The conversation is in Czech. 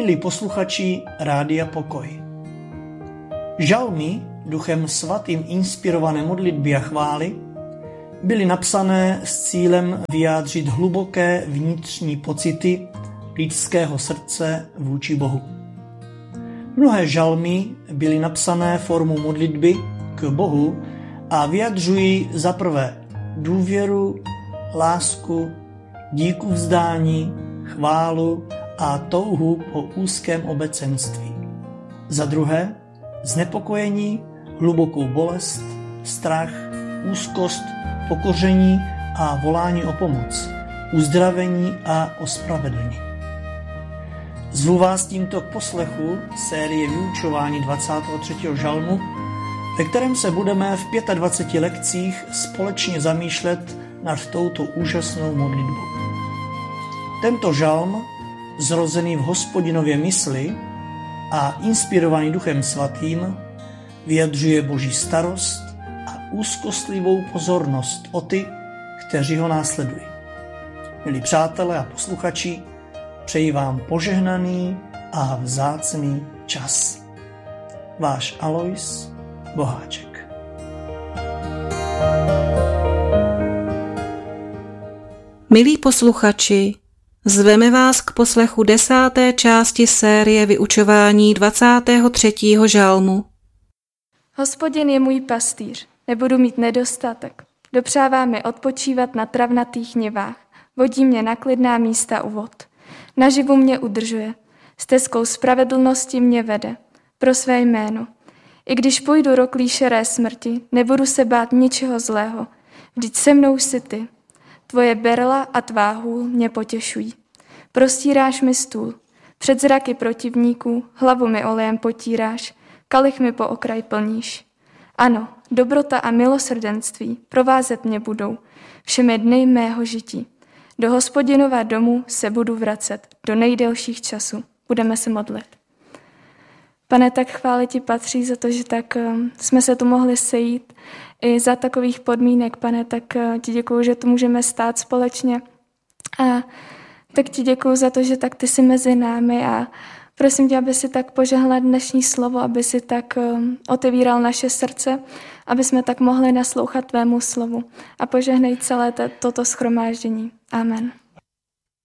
Milí posluchači Rádia Pokoj. Žalmy, Duchem Svatým inspirované modlitby a chvály, byly napsané s cílem vyjádřit hluboké vnitřní pocity lidského srdce vůči Bohu. Mnohé žalmy byly napsané formou modlitby k Bohu a vyjadřují za prvé důvěru, lásku, díku vzdání, chválu a touhu po úzkém obecenství. Za druhé znepokojení, hlubokou bolest, strach, úzkost, pokoření a volání o pomoc, uzdravení a ospravedlnění. Zvu vás tímto k poslechu série vyučování 23. žalmu, ve kterém se budeme v 25 lekcích společně zamýšlet nad touto úžasnou modlitbou. Tento žalm, zrozený v Hospodinově mysli a inspirovaný Duchem Svatým, vyjadřuje Boží starost a úzkostlivou pozornost o ty, kteří ho následují. Milí přátelé a posluchači, přeji vám požehnaný a vzácný čas. Váš Alois Boháček. Milí posluchači, zveme vás k poslechu 10. části série vyučování 23. žalmu. Hospodin je můj pastýř, nebudu mít nedostatek. Dopřává mi odpočívat na travnatých nivách, vodí mě na klidná místa u vod. Naživu mě udržuje, stezkou spravedlnosti mě vede, pro své jméno. I když půjdu roklí šeré smrti, nebudu se bát ničeho zlého, vždyť se mnou jsi ty. Tvoje berla a tvá hůl mě potěšují. Prostíráš mi stůl, před zraky protivníků, hlavu mi olejem potíráš, kalich mi po okraj plníš. Ano, dobrota a milosrdenství provázet mě budou všemi dny mého žití. Do Hospodinova domu se budu vracet do nejdelších časů. Budeme se modlit. Pane, tak chvály ti patří za to, že tak jsme se tu mohli sejít i za takových podmínek, pane, tak ti děkuju, že tu můžeme stát společně a tak ti děkuju za to, že tak ty jsi mezi námi a prosím tě, aby si tak požehnal dnešní slovo, aby si tak otevíral naše srdce, aby jsme tak mohli naslouchat tvému slovu a požehnej celé toto shromáždění. Amen.